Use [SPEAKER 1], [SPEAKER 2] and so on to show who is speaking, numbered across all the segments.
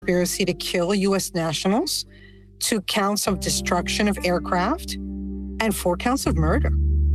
[SPEAKER 1] conspiracy to kill U.S. nationals, 2 counts of destruction of aircraft, and 4 counts of murder.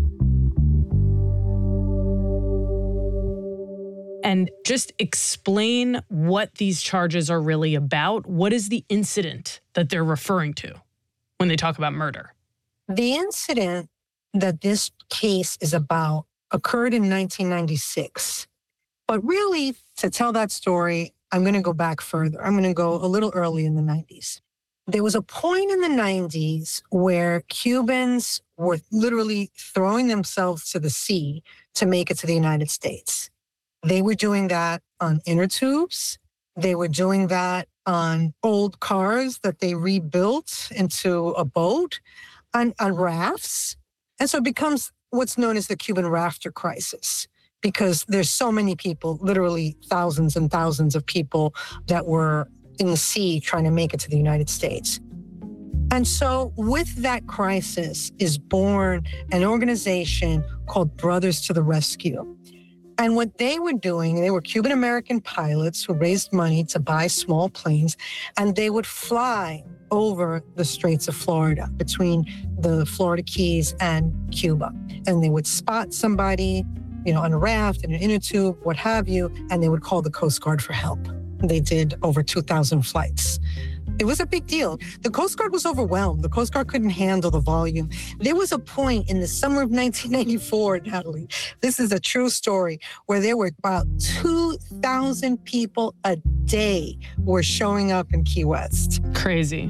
[SPEAKER 2] And just explain what these charges are really about. What is the incident that they're referring to when they talk about murder?
[SPEAKER 1] The incident that this case is about occurred in 1996. But really, to tell that story, I'm going to go back further. I'm going to go a little early in the 90s. There was a point in the 90s where Cubans were literally throwing themselves to the sea to make it to the United States. They were doing that on inner tubes. They were doing that on old cars that they rebuilt into a boat, on rafts. And so it becomes what's known as the Cuban rafter crisis, because there's so many people, literally thousands and thousands of people that were in the sea trying to make it to the United States. And so with that crisis is born an organization called Brothers to the Rescue. And what they were doing, they were Cuban-American pilots who raised money to buy small planes, and they would fly over the Straits of Florida, between the Florida Keys and Cuba. And they would spot somebody, on a raft, in an inner tube, what have you, and they would call the Coast Guard for help. They did over 2,000 flights. It was a big deal. The Coast Guard was overwhelmed. The Coast Guard couldn't handle the volume. There was a point in the summer of 1994, Natalie, this is a true story, where there were about 2,000 people a day were showing up in Key West.
[SPEAKER 2] Crazy.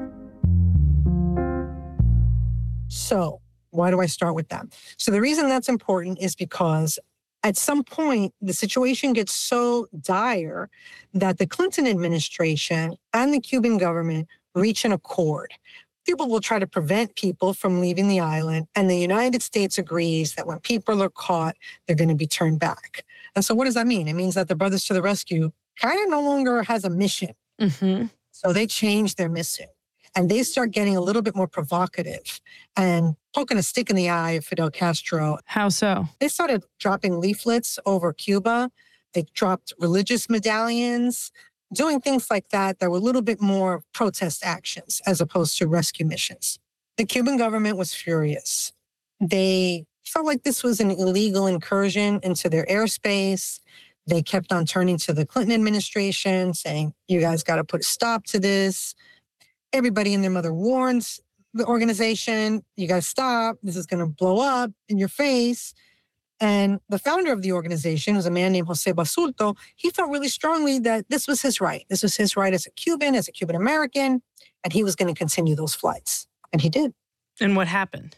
[SPEAKER 1] So why do I start with that? So the reason that's important is because at some point, the situation gets so dire that the Clinton administration and the Cuban government reach an accord. People will try to prevent people from leaving the island, and the United States agrees that when people are caught, they're going to be turned back. And so what does that mean? It means that the Brothers to the Rescue kind of no longer has a mission.
[SPEAKER 2] Mm-hmm.
[SPEAKER 1] So they change their mission. And they start getting a little bit more provocative and poking a stick in the eye of Fidel Castro.
[SPEAKER 2] How so?
[SPEAKER 1] They started dropping leaflets over Cuba. They dropped religious medallions, doing things like that were a little bit more protest actions as opposed to rescue missions. The Cuban government was furious. They felt like this was an illegal incursion into their airspace. They kept on turning to the Clinton administration, saying, you guys got to put a stop to this. Everybody and their mother warns the organization, you got to stop. This is going to blow up in your face. And the founder of the organization was a man named Jose Basulto. He felt really strongly that this was his right. This was his right as a Cuban American, and he was going to continue those flights. And he did.
[SPEAKER 2] And what happened?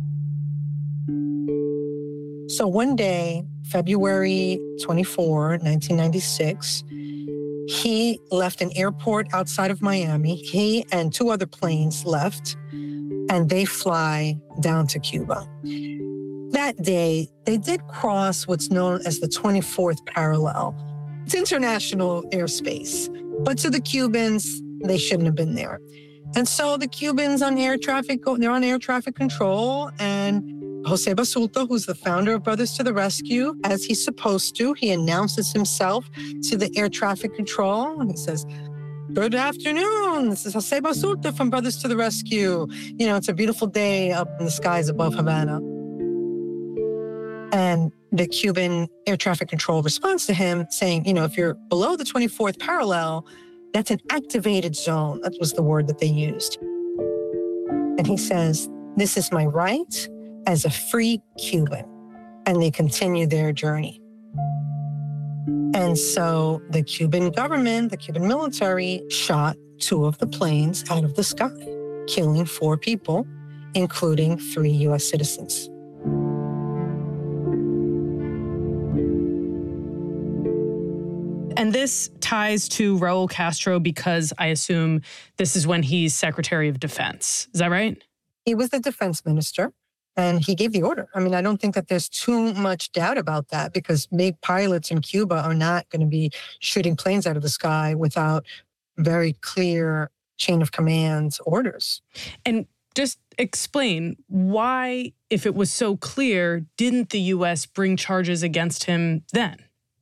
[SPEAKER 1] So one day, February 24, 1996, he left an airport outside of Miami. He and 2 other planes left, and they fly down to Cuba. That day, they did cross what's known as the 24th parallel. It's international airspace, but to the Cubans, they shouldn't have been there. And so the Cubans on air traffic, they're on air traffic control, and Jose Basulto, who's the founder of Brothers to the Rescue, as he's supposed to, he announces himself to the air traffic control, and he says, good afternoon, this is Jose Basulto from Brothers to the Rescue. It's a beautiful day up in the skies above Havana. And the Cuban air traffic control responds to him saying, if you're below the 24th parallel, that's an activated zone. That was the word that they used. And he says, this is my right as a free Cuban. And they continue their journey. And so the Cuban government, the Cuban military, shot 2 of the planes out of the sky, killing 4 people, including 3 U.S. citizens.
[SPEAKER 2] And this ties to Raul Castro because I assume this is when he's Secretary of Defense. Is that right?
[SPEAKER 1] He was the defense minister, and he gave the order. I mean, I don't think that there's too much doubt about that, because big pilots in Cuba are not going to be shooting planes out of the sky without very clear chain of command orders.
[SPEAKER 2] And just explain why, if it was so clear, didn't the U.S. bring charges against him then?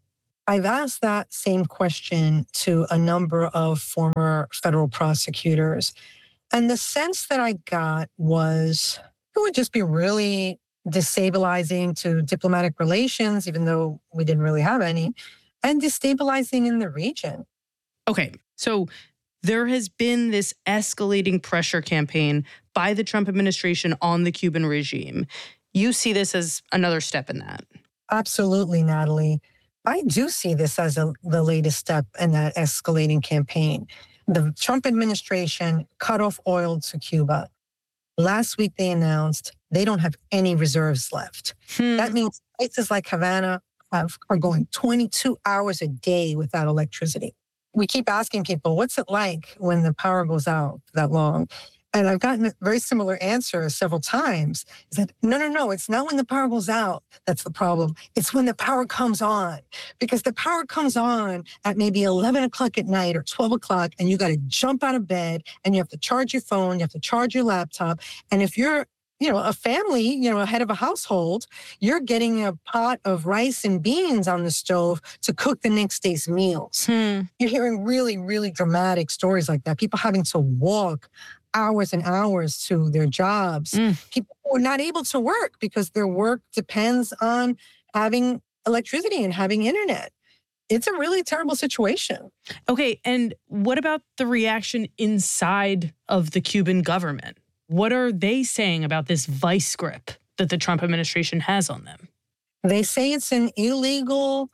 [SPEAKER 1] I've asked that same question to a number of former federal prosecutors. And the sense that I got was it would just be really destabilizing to diplomatic relations, even though we didn't really have any, and destabilizing in the region.
[SPEAKER 2] Okay, so there has been this escalating pressure campaign by the Trump administration on the Cuban regime. You see this as another step in that?
[SPEAKER 1] Absolutely, Natalie. I do see this as the latest step in that escalating campaign. The Trump administration cut off oil to Cuba. Last week, they announced they don't have any reserves left. That means places like Havana are going 22 hours a day without electricity. We keep asking people, what's it like when the power goes out that long? And I've gotten a very similar answer several times. Is that, no, it's not when the power goes out that's the problem. It's when the power comes on. Because the power comes on at maybe 11 o'clock at night or 12 o'clock, and you got to jump out of bed, and you have to charge your phone, you have to charge your laptop. And if you're a family, a head of a household, you're getting a pot of rice and beans on the stove to cook the next day's meals. You're hearing really, really dramatic stories like that. People having to walk hours and hours to their jobs. People who are not able to work because their work depends on having electricity and having internet. It's a really terrible situation.
[SPEAKER 2] Okay, and what about the reaction inside of the Cuban government? What are they saying about this vice grip that the Trump administration has on them?
[SPEAKER 1] They say it's an illegal,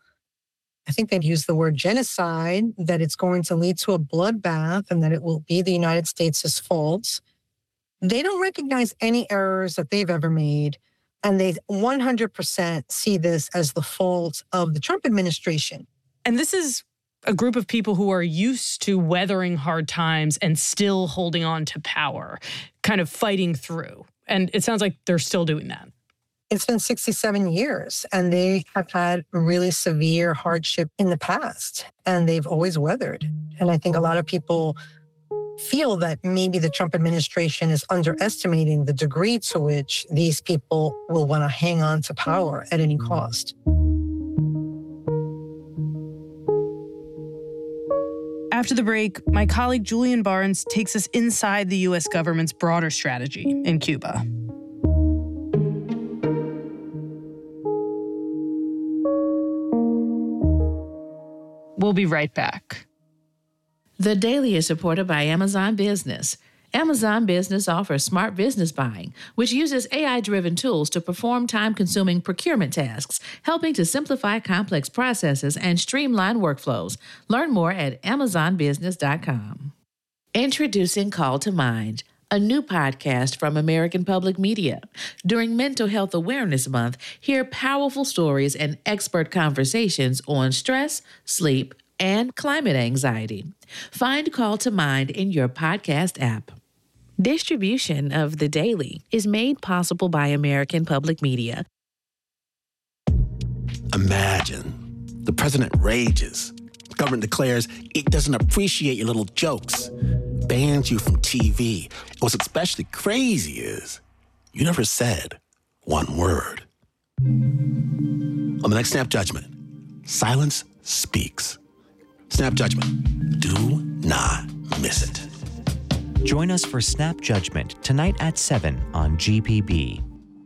[SPEAKER 1] I think they'd use the word genocide, that it's going to lead to a bloodbath and that it will be the United States' fault. They don't recognize any errors that they've ever made. And they 100% see this as the fault of the Trump administration.
[SPEAKER 2] And this is a group of people who are used to weathering hard times and still holding on to power, kind of fighting through. And it sounds like they're still doing that.
[SPEAKER 1] It's been 67 years, and they have had really severe hardship in the past, and they've always weathered. And I think a lot of people feel that maybe the Trump administration is underestimating the degree to which these people will want to hang on to power at any cost.
[SPEAKER 2] After the break, my colleague Julian Barnes takes us inside the U.S. government's broader strategy in Cuba. We'll be right back.
[SPEAKER 3] The Daily is supported by Amazon Business. Amazon Business offers smart business buying, which uses AI-driven tools to perform time-consuming procurement tasks, helping to simplify complex processes and streamline workflows. Learn more at amazonbusiness.com. Introducing Call to Mind, a new podcast from American Public Media. During Mental Health Awareness Month, hear powerful stories and expert conversations on stress, sleep, and climate anxiety. Find Call to Mind in your podcast app. Distribution of The Daily is made possible by American Public Media.
[SPEAKER 4] Imagine the president rages. The government declares it doesn't appreciate your little jokes, bans you from TV. What's especially crazy is you never said one word. On the next Snap Judgment, silence speaks. Snap Judgment. Do not miss it.
[SPEAKER 5] Join us for Snap Judgment tonight at 7 on GPB.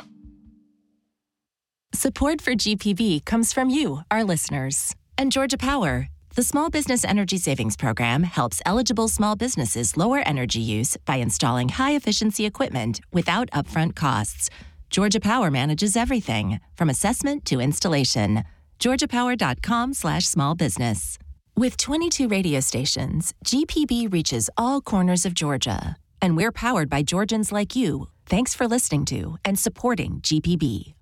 [SPEAKER 6] Support for GPB comes from you, our listeners. And Georgia Power, the Small Business Energy Savings Program, helps eligible small businesses lower energy use by installing high-efficiency equipment without upfront costs. Georgia Power manages everything, from assessment to installation. GeorgiaPower.com/smallbusiness. With 22 radio stations, GPB reaches all corners of Georgia. And we're powered by Georgians like you. Thanks for listening to and supporting GPB.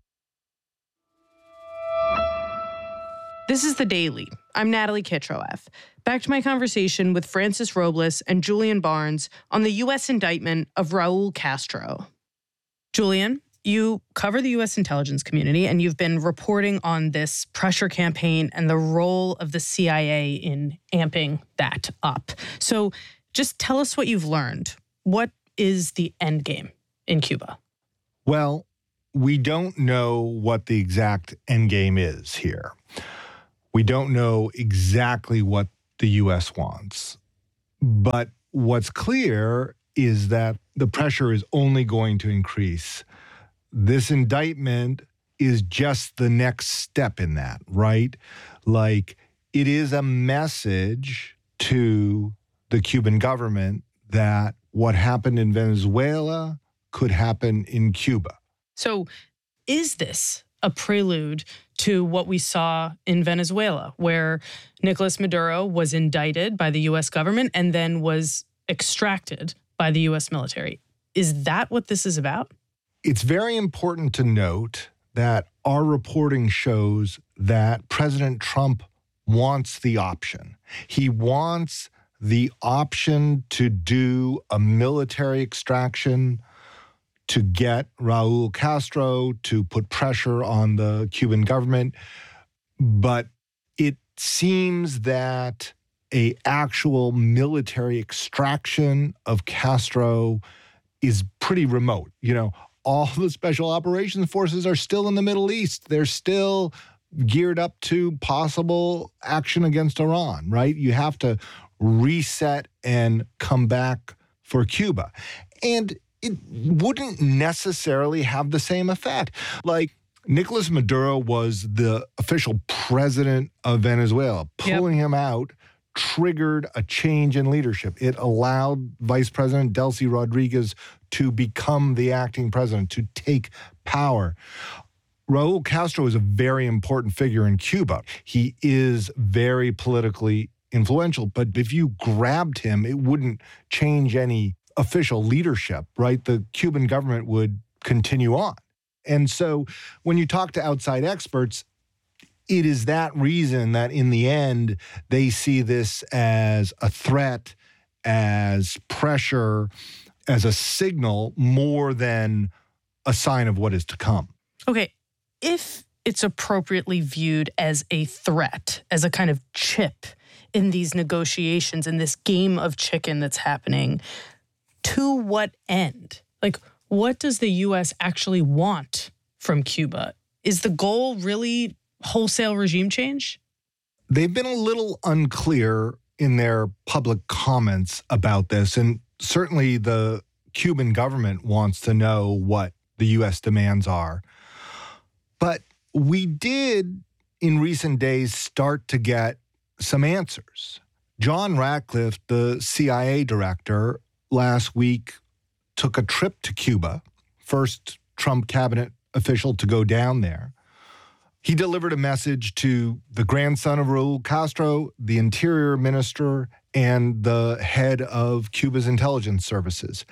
[SPEAKER 2] This is The Daily. I'm Natalie Kitroeff. Back to my conversation with Francis Robles and Julian Barnes on the U.S. indictment of Raul Castro. Julian, you cover the U.S. intelligence community, and you've been reporting on this pressure campaign and the role of the CIA in amping that up. So just tell us what you've learned. What is the end game in Cuba?
[SPEAKER 7] Well, we don't know what the exact end game is here. We don't know exactly what the U.S. wants. But what's clear is that the pressure is only going to increase. This indictment is just the next step in that, right? Like, it is a message to the Cuban government that what happened in Venezuela could happen in Cuba.
[SPEAKER 2] So is this a prelude to what we saw in Venezuela, where Nicolas Maduro was indicted by the U.S. government and then was extracted by the U.S. military? Is that what this is about?
[SPEAKER 7] It's very important to note that our reporting shows that President Trump wants the option. He wants the option to do a military extraction, to get Raul Castro, to put pressure on the Cuban government. But it seems that an actual military extraction of Castro is pretty remote. You know, all the special operations forces are still in the Middle East. They're still geared up to possible action against Iran, right? You have to reset and come back for Cuba. And it wouldn't necessarily have the same effect. Like, Nicolas Maduro was the official president of Venezuela. Pulling him out triggered a change in leadership. It allowed Vice President Delcy Rodriguez to become the acting president, to take power. Raul Castro is a very important figure in Cuba. He is very politically influential, but if you grabbed him, it wouldn't change any official leadership, right? The Cuban government would continue on. And so when you talk to outside experts, it is that reason that in the end, they see this as a threat, as pressure, as a signal more than a sign of what is to come.
[SPEAKER 2] Okay, if it's appropriately viewed as a threat, as a kind of chip in these negotiations, in this game of chicken that's happening, to what end? Like, what does the U.S. actually want from Cuba? Is the goal really wholesale regime change?
[SPEAKER 7] They've been a little unclear in their public comments about this, and certainly the Cuban government wants to know what the U.S. demands are. But we did, in recent days, start to get some answers. John Ratcliffe, the CIA director, last week took a trip to Cuba, first Trump cabinet official to go down there. He delivered a message to the grandson of Raul Castro, the interior minister, and the head of Cuba's intelligence services.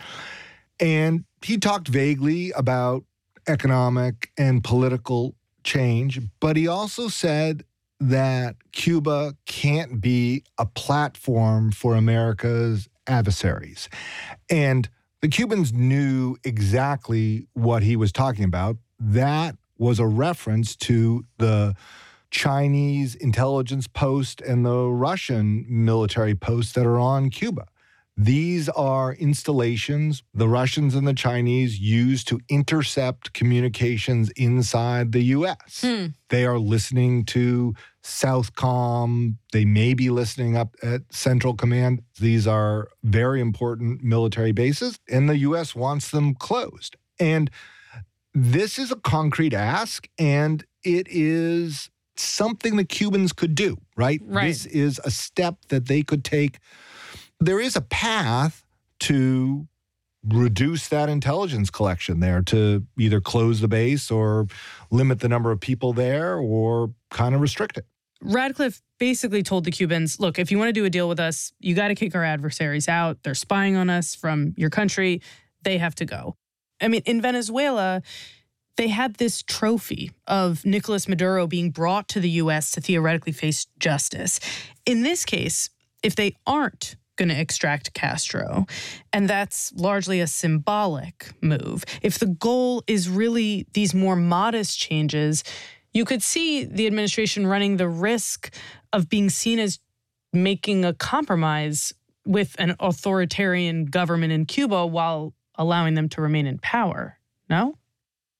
[SPEAKER 7] And he talked vaguely about economic and political change, but he also said that Cuba can't be a platform for America's adversaries. And the Cubans knew exactly what he was talking about. That was a reference to the Chinese intelligence post and the Russian military posts that are on Cuba. These are installations the Russians and the Chinese use to intercept communications inside the U.S. They are listening to Southcom. They may be listening up at Central Command. These are very important military bases, and the U.S. wants them closed. And this is a concrete ask, and it is something the Cubans could do, right? This is a step that they could take. There is a path to reduce that intelligence collection there, to either close the base or limit the number of people there or kind of restrict it.
[SPEAKER 2] Ratcliffe basically told the Cubans, look, if you want to do a deal with us, you got to kick our adversaries out. They're spying on us from your country. They have to go. I mean, in Venezuela, they had this trophy of Nicolas Maduro being brought to the U.S. to theoretically face justice. In this case, if they aren't going to extract Castro, and that's largely a symbolic move, if the goal is really these more modest changes, you could see the administration running the risk of being seen as making a compromise with an authoritarian government in Cuba while allowing them to remain in power. No?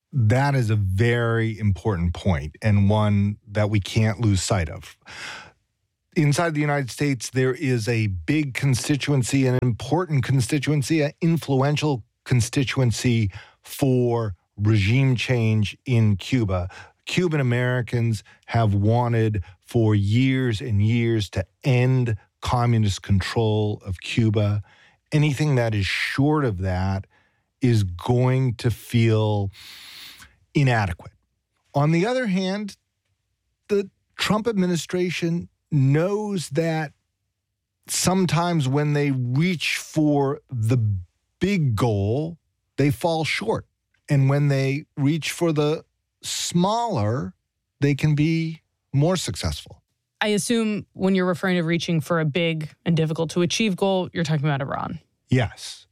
[SPEAKER 7] That is a very important point and one that we can't lose sight of. Inside the United States, there is a big constituency, an important constituency, an influential constituency for regime change in Cuba. Cuban Americans have wanted for years and years to end communist control of Cuba. Anything that is short of that is going to feel inadequate. On the other hand, the Trump administration knows that sometimes when they reach for the big goal, they fall short. And when they reach for the smaller, they can be more successful.
[SPEAKER 2] I assume when you're referring to reaching for a big and difficult to achieve goal, you're talking about Iran.
[SPEAKER 7] Yes.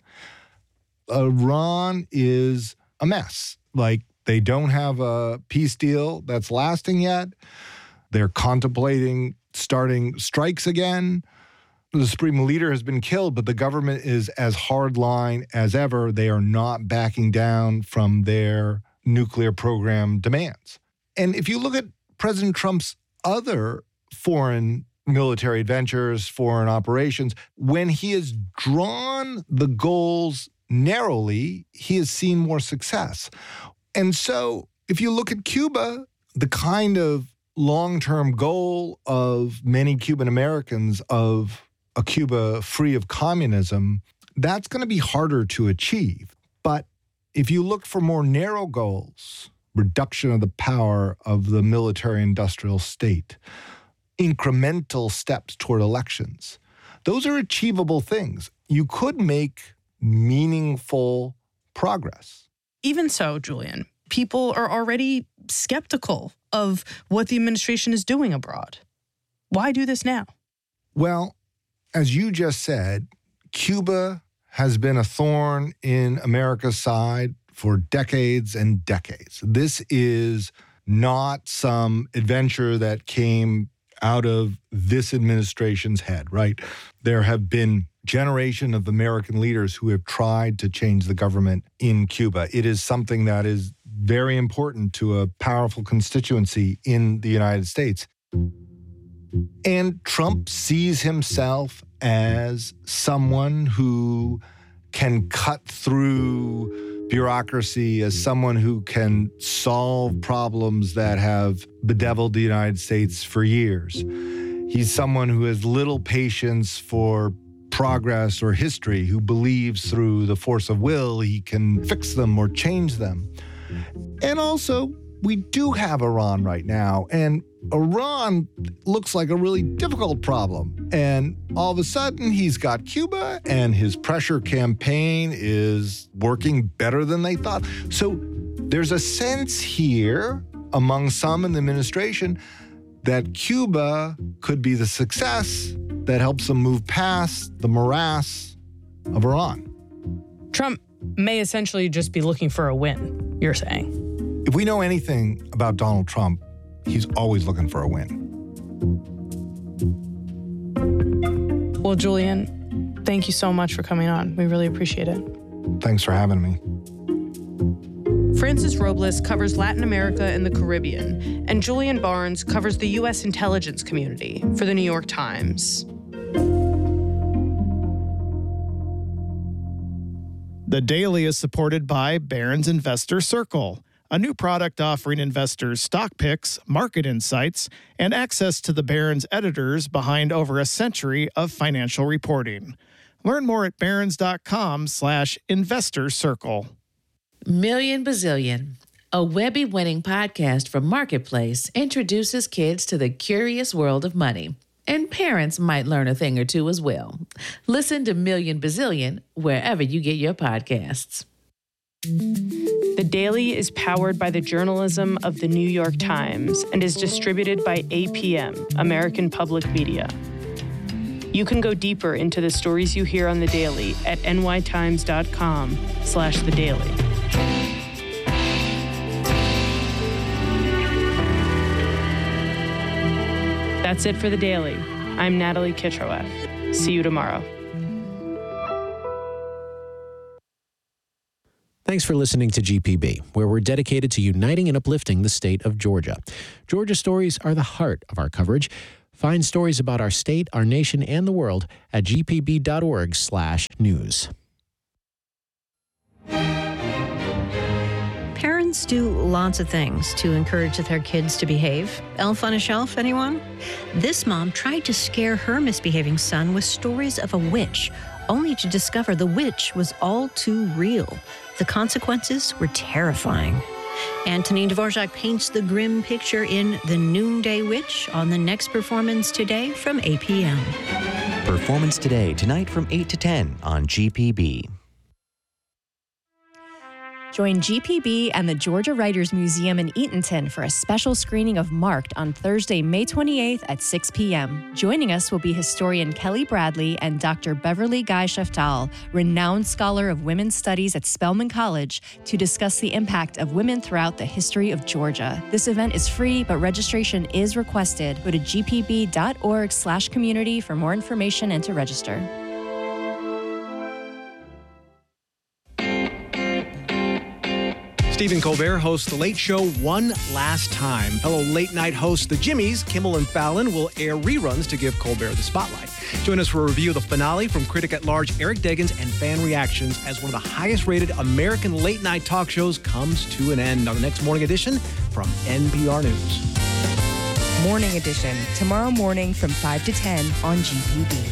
[SPEAKER 7] Iran is a mess. Like, they don't have a peace deal that's lasting yet. They're contemplating starting strikes again. The supreme leader has been killed, but the government is as hardline as ever. They are not backing down from their nuclear program demands. And if you look at President Trump's other foreign military adventures, foreign operations, when he has drawn the goals narrowly, he has seen more success. And so if you look at Cuba, the kind of long-term goal of many Cuban Americans of a Cuba free of communism, that's going to be harder to achieve. But if you look for more narrow goals, reduction of the power of the military-industrial state, incremental steps toward elections, those are achievable things. You could make meaningful progress.
[SPEAKER 2] Even so, Julian, people are already skeptical of what the administration is doing abroad. Why do this now?
[SPEAKER 7] Well, as you just said, Cuba has been a thorn in America's side for decades and decades. This is not some adventure that came out of this administration's head, right? There have been generation of American leaders who have tried to change the government in Cuba. It is something that is very important to a powerful constituency in the United States. And Trump sees himself as someone who can cut through bureaucracy, as someone who can solve problems that have bedeviled the United States for years. He's someone who has little patience for progress or history, who believes through the force of will he can fix them or change them. And also, we do have Iran right now, and Iran looks like a really difficult problem. And all of a sudden, he's got Cuba, and his pressure campaign is working better than they thought. So there's a sense here among some in the administration that Cuba could be the success that helps them move past the morass of Iran.
[SPEAKER 2] Trump may essentially just be looking for a win, you're saying.
[SPEAKER 7] If we know anything about Donald Trump, he's always looking for a win.
[SPEAKER 2] Well, Julian, thank you so much for coming on. We really appreciate it.
[SPEAKER 7] Thanks for having me.
[SPEAKER 2] Francis Robles covers Latin America and the Caribbean, and Julian Barnes covers the U.S. intelligence community for The New York Times.
[SPEAKER 8] The Daily is supported by Barron's Investor Circle, a new product offering investors stock picks, market insights, and access to the Barron's editors behind over a century of financial reporting. Learn more at barrons.com/investor circle.
[SPEAKER 3] Million Bazillion, a Webby-winning podcast from Marketplace, introduces kids to the curious world of money. And parents might learn a thing or two as well. Listen to Million Bazillion wherever you get your podcasts.
[SPEAKER 2] The Daily is powered by the journalism of The New York Times and is distributed by APM, American Public Media. You can go deeper into the stories you hear on The Daily at nytimes.com/The Daily. That's it for The Daily. I'm Natalie Kitroeff. See you tomorrow.
[SPEAKER 9] Thanks for listening to GPB, where we're dedicated to uniting and uplifting the state of Georgia. Georgia stories are the heart of our coverage. Find stories about our state, our nation, and the world at gpb.org/news.
[SPEAKER 10] Parents do lots of things to encourage their kids to behave. Elf on a Shelf, anyone? This mom tried to scare her misbehaving son with stories of a witch, only to discover the witch was all too real. The consequences were terrifying. Antonin Dvorak paints the grim picture in The Noonday Witch on the next performance today from 8 p.m.
[SPEAKER 5] Performance today, tonight from 8 to 10 on GPB.
[SPEAKER 11] Join GPB and the Georgia Writers Museum in Eatonton for a special screening of Marked on Thursday, May 28th at 6 p.m. Joining us will be historian Kelly Bradley and Dr. Beverly Guy-Sheftal, renowned scholar of women's studies at Spelman College, to discuss the impact of women throughout the history of Georgia. This event is free, but registration is requested. Go to gpb.org/community for more information and to register.
[SPEAKER 12] Stephen Colbert hosts The Late Show one last time. Fellow late-night hosts The Jimmys, Kimmel and Fallon, will air reruns to give Colbert the spotlight. Join us for a review of the finale from critic-at-large Eric Deggans and fan reactions as one of the highest-rated American late-night talk shows comes to an end on the next Morning Edition from NPR News.
[SPEAKER 13] Morning Edition, tomorrow morning from 5 to 10 on GPB.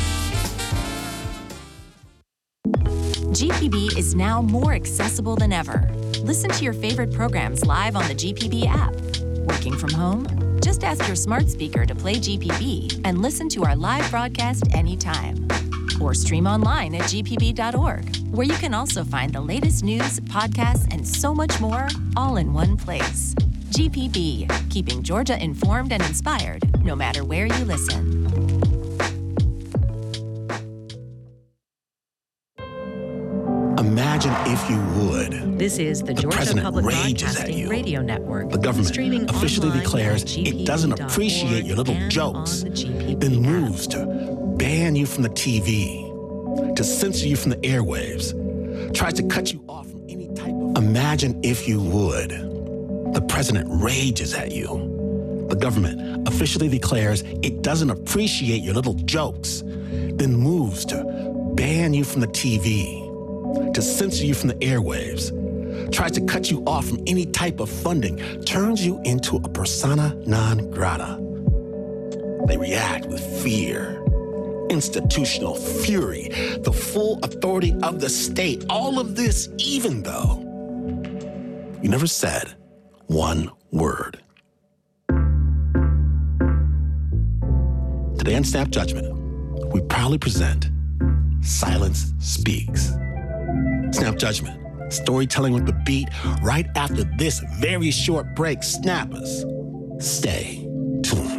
[SPEAKER 6] GPB is now more accessible than ever. Listen to your favorite programs live on the GPB app. Working from home? Just ask your smart speaker to play GPB and listen to our live broadcast anytime. Or stream online at gpb.org, where you can also find the latest news, podcasts, and so much more, all in one place. GPB, keeping Georgia informed and inspired, no matter where you listen.
[SPEAKER 4] Imagine if you would.
[SPEAKER 10] This is the Georgia Public Broadcasting Radio Network.
[SPEAKER 4] The government
[SPEAKER 10] streaming
[SPEAKER 4] officially declares
[SPEAKER 10] at
[SPEAKER 4] it doesn't appreciate your little jokes, then moves to ban you from the TV, to censor you from the airwaves, tries to cut you off from any type of... Imagine if you would. The president rages at you. The government officially declares it doesn't appreciate your little jokes, then moves to ban you from the TV, to censor you from the airwaves, tries to cut you off from any type of funding, turns you into a persona non grata. They react with fear, institutional fury, the full authority of the state. All of this, even though you never said one word. Today on Snap Judgment, we proudly present Silence Speaks. Snap Judgment, storytelling with the beat. Right after this very short break, snappers, stay tuned.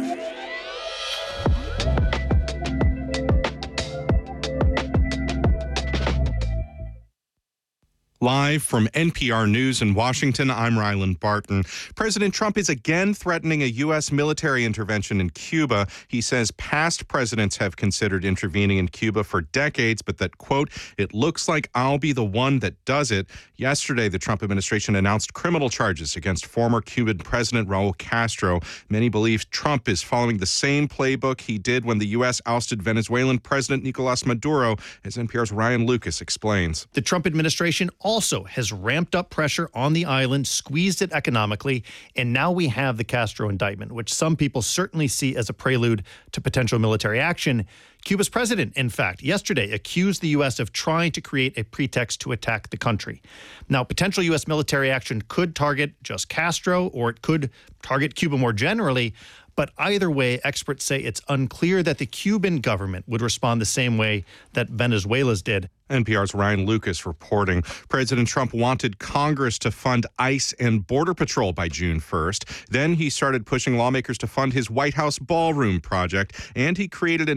[SPEAKER 14] Live from NPR News in Washington, I'm Ryland Barton. President Trump is again threatening a U.S. military intervention in Cuba. He says past presidents have considered intervening in Cuba for decades, but that, quote, it looks like I'll be the one that does it. Yesterday, the Trump administration announced criminal charges against former Cuban President Raul Castro. Many believe Trump is following the same playbook he did when the U.S. ousted Venezuelan President Nicolas Maduro, as NPR's Ryan Lucas explains.
[SPEAKER 15] The Trump administration also has ramped up pressure on the island, squeezed it economically, and now we have the Castro indictment, which some people certainly see as a prelude to potential military action. Cuba's president, in fact, yesterday accused the U.S. of trying to create a pretext to attack the country. Now, potential U.S. military action could target just Castro, or it could target Cuba more generally. But either way, experts say it's unclear that the Cuban government would respond the same way that Venezuela's did.
[SPEAKER 14] NPR's Ryan Lucas reporting. President Trump wanted Congress to fund ICE and Border Patrol by June 1st. Then he started pushing lawmakers to fund his White House ballroom project, and he created a nearly $1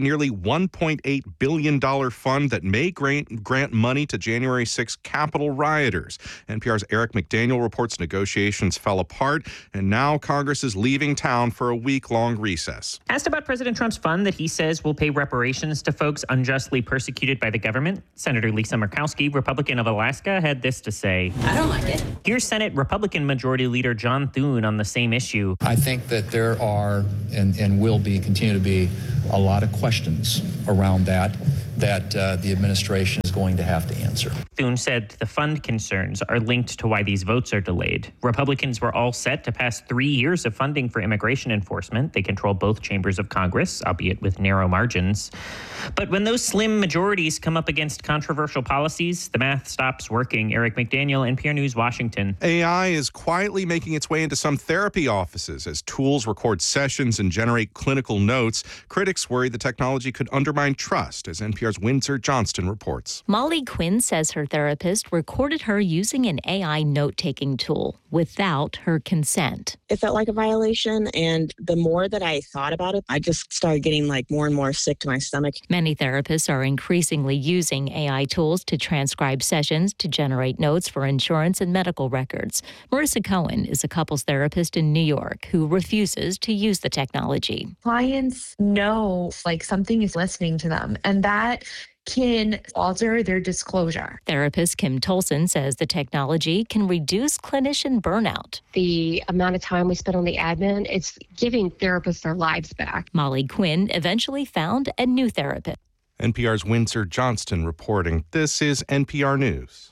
[SPEAKER 14] $1.8 billion fund that may grant money to January 6 Capitol rioters. NPR's Eric McDaniel reports negotiations fell apart, and now Congress is leaving town for a week-long recess.
[SPEAKER 16] Asked about President Trump's fund that he says will pay reparations to folks unjustly persecuted by the government, Senator Lisa Murkowski, Republican of Alaska, had this to say.
[SPEAKER 17] I don't like it.
[SPEAKER 16] Here's Senate Republican Majority Leader John Thune on the same issue.
[SPEAKER 18] I think that there are and will continue to be a lot of questions around that the administration is going to have to answer.
[SPEAKER 16] Thune said the fund concerns are linked to why these votes are delayed. Republicans were all set to pass 3 years of funding for immigration enforcement. They control both chambers of Congress, albeit with narrow margins. But when those slim majorities come up against controversial policies, the math stops working. Eric McDaniel, NPR News, Washington.
[SPEAKER 14] AI is quietly making its way into some therapy offices as tools record sessions and generate clinical notes. Critics worry the technology could undermine trust, as NPR's Windsor Johnston reports.
[SPEAKER 19] Molly Quinn says her therapist recorded her using an AI note-taking tool without her consent.
[SPEAKER 20] It felt like a violation, and the more that I thought about it, I just started getting more and more sick to my stomach.
[SPEAKER 19] Many therapists are increasingly using AI tools to transcribe sessions, to generate notes for insurance and medical records. Marissa Cohen is a couples therapist in New York who refuses to use the technology.
[SPEAKER 21] Clients know something is listening to them, and that can alter their disclosure.
[SPEAKER 19] Therapist Kim Tolson says the technology can reduce clinician burnout.
[SPEAKER 22] The amount of time we spend on the admin, it's giving therapists their lives back.
[SPEAKER 19] Molly Quinn eventually found a new therapist.
[SPEAKER 14] NPR's Windsor Johnston reporting. This is NPR News.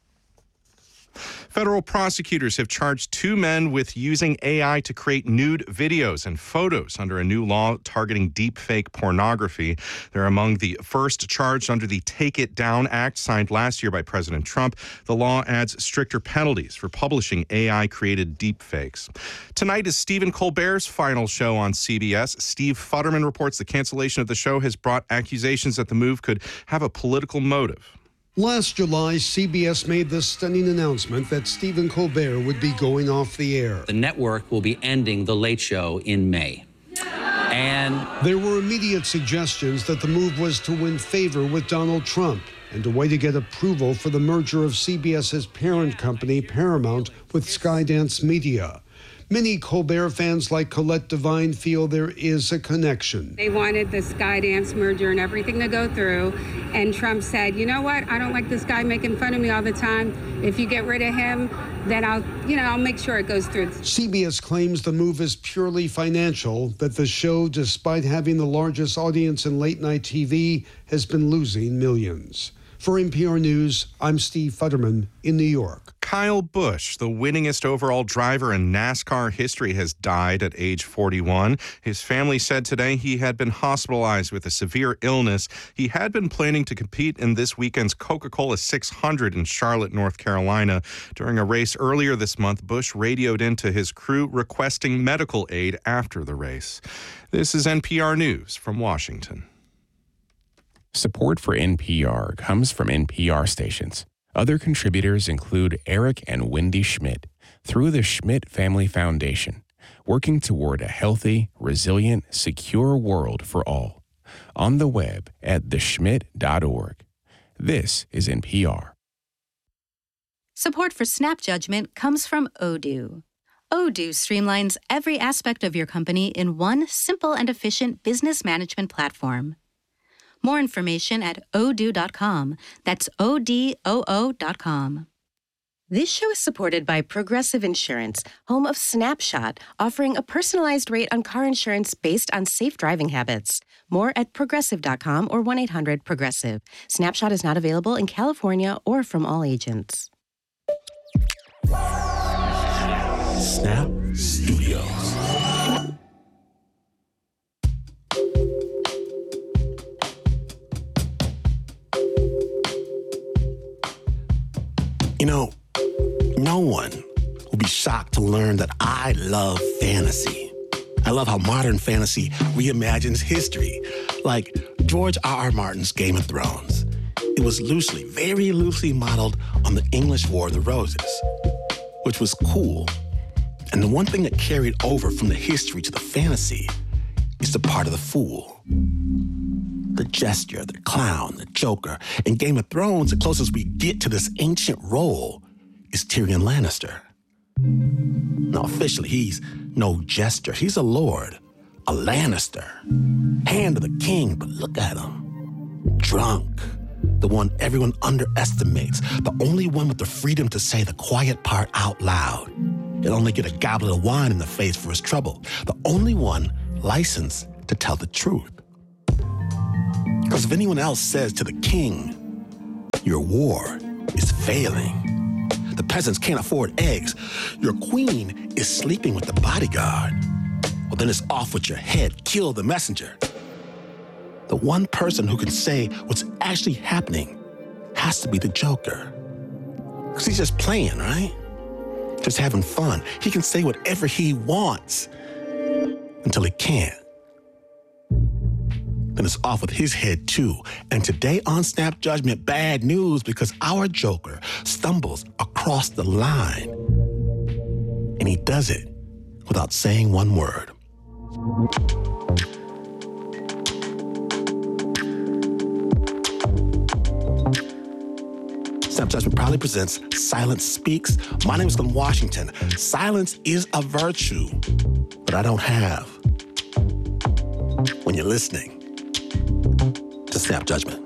[SPEAKER 14] Federal prosecutors have charged 2 men with using AI to create nude videos and photos under a new law targeting deepfake pornography. They're among the first charged under the Take It Down Act signed last year by President Trump. The law adds stricter penalties for publishing AI-created deepfakes. Tonight is Stephen Colbert's final show on CBS. Steve Futterman reports the cancellation of the show has brought accusations that the move could have a political motive.
[SPEAKER 23] Last July, CBS made the stunning announcement that Stephen Colbert would be going off the air.
[SPEAKER 24] The network will be ending The Late Show in May. And
[SPEAKER 23] there were immediate suggestions that the move was to win favor with Donald Trump and a way to get approval for the merger of CBS's parent company, Paramount, with Skydance Media. Many Colbert fans like Colette Devine feel there is a connection.
[SPEAKER 25] They wanted the Skydance merger and everything to go through, and Trump said, you know what, I don't like this guy making fun of me all the time. If you get rid of him, then I'll make sure it goes through.
[SPEAKER 23] CBS claims the move is purely financial, that the show, despite having the largest audience in late-night TV, has been losing millions. For NPR News, I'm Steve Futterman in New York.
[SPEAKER 14] Kyle Busch, the winningest overall driver in NASCAR history, has died at age 41. His family said today he had been hospitalized with a severe illness. He had been planning to compete in this weekend's Coca-Cola 600 in Charlotte, North Carolina. During a race earlier this month, Busch radioed into his crew requesting medical aid after the race. This is NPR News from Washington.
[SPEAKER 26] Support for NPR comes from NPR stations. Other contributors include Eric and Wendy Schmidt through the Schmidt Family Foundation, working toward a healthy, resilient, secure world for all. On the web at theschmidt.org. This is NPR.
[SPEAKER 27] Support for Snap Judgment comes from Odoo. Odoo streamlines every aspect of your company in one simple and efficient business management platform. More information at odoo.com. That's ODOO.com.
[SPEAKER 28] This show is supported by Progressive Insurance, home of Snapshot, offering a personalized rate on car insurance based on safe driving habits. More at progressive.com or 1-800-PROGRESSIVE. Snapshot is not available in California or from all agents.
[SPEAKER 4] Snap Studios. You know, no one will be shocked to learn that I love fantasy. I love how modern fantasy reimagines history, like George R.R. Martin's Game of Thrones. It was loosely, very loosely modeled on the English War of the Roses, which was cool. And the one thing that carried over from the history to the fantasy is the part of the fool. The Jester, the Clown, the Joker. In Game of Thrones, the closest we get to this ancient role is Tyrion Lannister. Now, officially, he's no jester. He's a lord, a Lannister, hand of the king, but look at him. Drunk, the one everyone underestimates, the only one with the freedom to say the quiet part out loud. He'll only get a goblet of wine in the face for his trouble. The only one licensed to tell the truth. Because if anyone else says to the king, your war is failing, the peasants can't afford eggs, your queen is sleeping with the bodyguard, well, then it's off with your head, kill the messenger. The one person who can say what's actually happening has to be the Joker. Because he's just playing, right? Just having fun. He can say whatever he wants until he can't. Then it's off with his head, too. And today on Snap Judgment, bad news because our Joker stumbles across the line. And he does it without saying one word. Snap Judgment proudly presents Silence Speaks. My name is Glenn Washington. Silence is a virtue, but I don't have when you're listening to Snap Judgment.